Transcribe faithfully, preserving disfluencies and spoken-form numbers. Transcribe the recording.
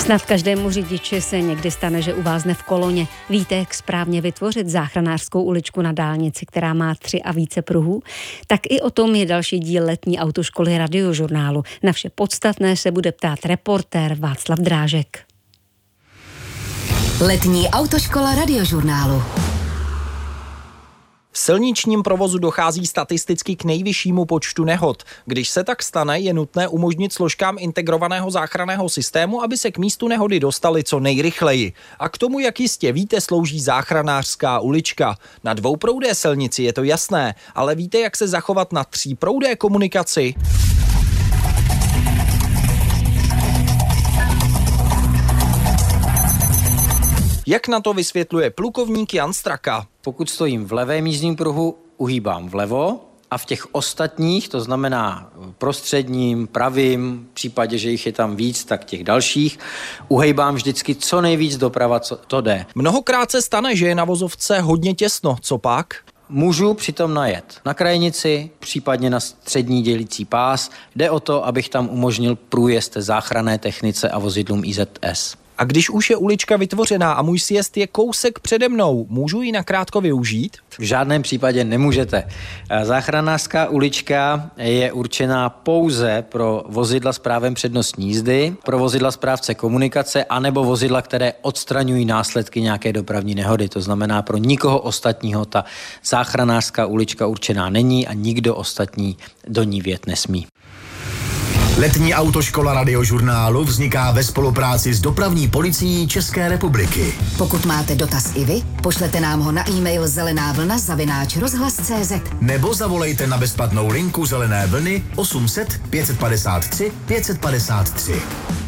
Snad každému řidiči se někdy stane, že uvázne v koloně. Víte, jak správně vytvořit záchranářskou uličku na dálnici, která má tři a více pruhů? Tak i o tom je další díl letní autoškoly Radiožurnálu. Na vše podstatné se bude ptát reportér Václav Drážek. Letní autoškola Radiožurnálu. V silničním provozu dochází statisticky k nejvyššímu počtu nehod. Když se tak stane, je nutné umožnit složkám integrovaného záchranného systému, aby se k místu nehody dostali co nejrychleji. A k tomu, jak jistě víte, slouží záchranářská ulička. Na dvouproudé silnici je to jasné, ale víte, jak se zachovat na tříproudé komunikaci? Jak na to vysvětluje plukovník Jan Straka? Pokud stojím v levém jízdním pruhu, uhýbám vlevo a v těch ostatních, to znamená prostředním, pravým, v případě, že jich je tam víc, tak těch dalších, uhejbám vždycky co nejvíc doprava, co to jde. Mnohokrát se stane, že je na vozovce hodně těsno, co pak? Můžu přitom najet na krajnici, případně na střední dělící pás. Jde o to, abych tam umožnil průjezd záchranné technice a vozidlům I Z S. A když už je ulička vytvořená a můj sjezd je kousek přede mnou, můžu ji nakrátko využít? V žádném případě nemůžete. Záchranářská ulička je určená pouze pro vozidla s právem přednostní jízdy, pro vozidla správce komunikace anebo vozidla, které odstraňují následky nějaké dopravní nehody. To znamená, pro nikoho ostatního ta záchranářská ulička určená není a nikdo ostatní do ní vjet nesmí. Letní autoškola Radiožurnálu vzniká ve spolupráci s Dopravní policií České republiky. Pokud máte dotaz i vy, pošlete nám ho na e-mail zelená vlna zavináč rozhlas tečka cé zet. Nebo zavolejte na bezplatnou linku Zelené vlny osm set pět set padesát tři pět set padesát tři.